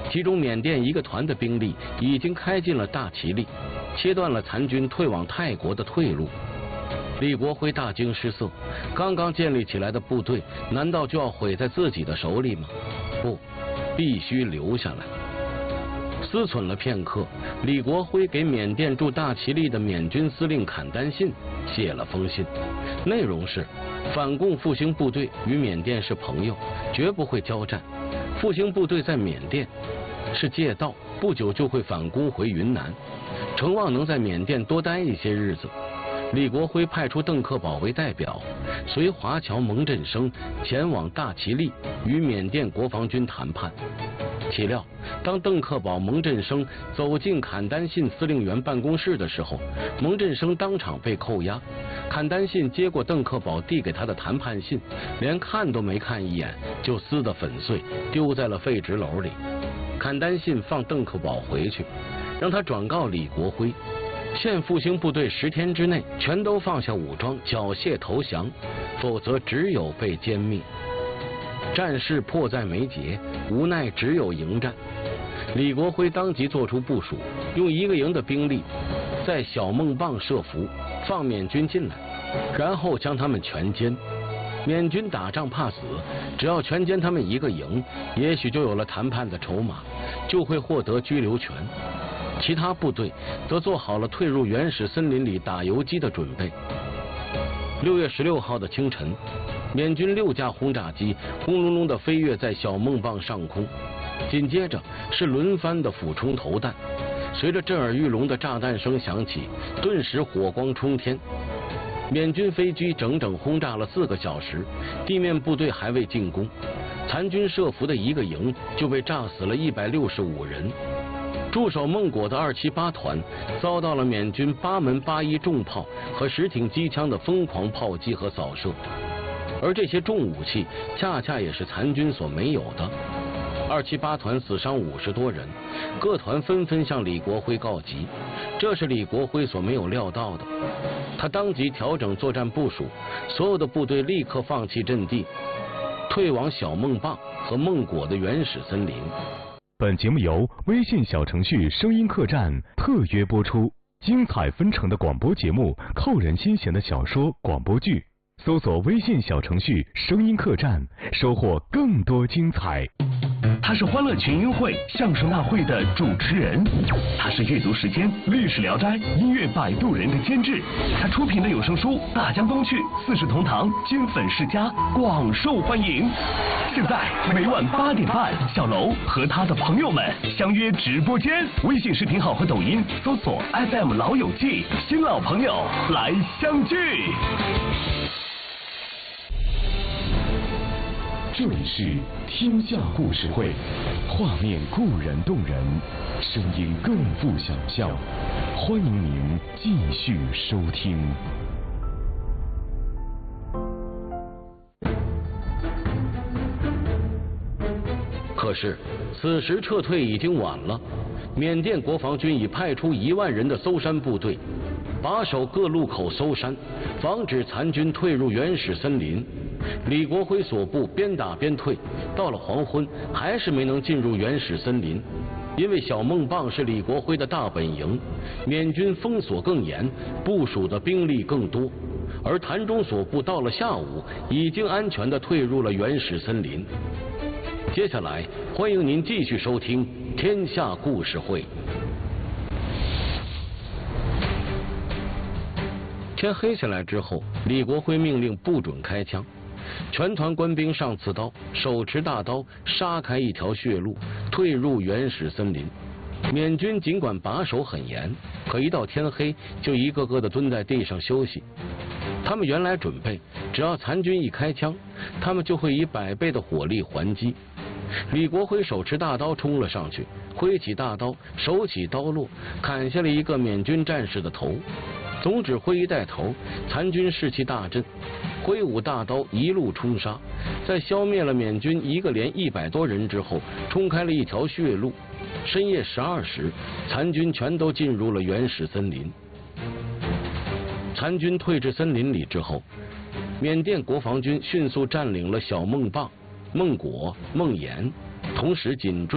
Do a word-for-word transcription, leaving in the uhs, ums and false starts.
其中缅甸一个团的兵力已经开进了大其力，切断了残军退往泰国的退路。李国辉大惊失色，刚刚建立起来的部队，难道就要毁在自己的手里吗？不，必须留下来。思忖了片刻，李国辉给缅甸驻大其力的缅军司令坎丹信写了封信，内容是：反共复兴部队与缅甸是朋友，绝不会交战。复兴部队在缅甸是借道，不久就会反攻回云南，诚望能在缅甸多待一些日子。李国辉派出邓克保为代表，随华侨蒙振声前往大其力与缅甸国防军谈判。岂料，当邓克保、蒙振声走进坎丹信司令员办公室的时候，蒙振声当场被扣押。坎丹信接过邓克保递给他的谈判信，连看都没看一眼，就撕得粉碎，丢在了废纸篓里。坎丹信放邓克保回去，让他转告李国辉，现复兴部队十天之内全都放下武装，缴械投降，否则只有被歼灭。战事迫在眉睫，无奈只有迎战。李国辉当即做出部署，用一个营的兵力在小孟棒设伏，放缅军进来，然后将他们全歼。缅军打仗怕死，只要全歼他们一个营，也许就有了谈判的筹码，就会获得居留权。其他部队则做好了退入原始森林里打游击的准备。六月十六号的清晨，缅军六架轰炸机轰隆隆地飞跃在小孟棒上空，紧接着是轮番的俯冲投弹，随着震耳欲聋的炸弹声响起，顿时火光冲天。缅军飞机整整轰炸了四个小时，地面部队还未进攻，残军设伏的一个营就被炸死了一百六十五人。驻守孟果的二七八团遭到了缅军八门八一重炮和十挺机枪的疯狂炮击和扫射，而这些重武器恰恰也是残军所没有的。二七八团死伤五十多人，各团纷纷向李国辉告急，这是李国辉所没有料到的。他当即调整作战部署，所有的部队立刻放弃阵地，退往小孟棒和孟果的原始森林。 本节目由微信小程序声音客栈特约播出，精彩纷呈的广播节目，扣人心弦的小说广播剧，搜索微信小程序声音客栈，收获更多精彩。 他是欢乐群英会相声大会的主持人，他是阅读时间历史聊斋音乐摆渡人的监制，他出品的有声书大江东去四世同堂金粉世家广受欢迎。现在每晚八点半，小楼和他的朋友们相约直播间，微信视频号和抖音搜索 F M 老友记，新老朋友来相聚。 这里是天下故事会，画面固然动人，声音更富想象，欢迎您继续收听。 可是此时撤退已经晚了，缅甸国防军已派出一万人的搜山部队，把守各路口搜山，防止残军退入原始森林。李国辉所部边打边退，到了黄昏还是没能进入原始森林。因为小孟棒是李国辉的大本营，缅军封锁更严，部署的兵力更多，而谭中所部到了下午已经安全地退入了原始森林。接下来欢迎您继续收听天下故事会。天黑下来之后，李国辉命令不准开枪，全团官兵上刺刀，手持大刀，杀开一条血路，退入原始森林。缅军尽管把守很严，可一到天黑就一个个的蹲在地上休息。他们原来准备，只要残军一开枪，他们就会以百倍的火力还击。李国辉手持大刀冲了上去，挥起大刀，手起刀落，砍下了一个缅军战士的头。总指挥一带头，残军士气大振，挥舞大刀一路冲杀，在消灭了缅军一个连一百多人之后，冲开了一条血路。深夜十二时，残军全都进入了原始森林。残军退至森林里之后，缅甸国防军迅速占领了小孟棒、孟果、孟岩，同时紧追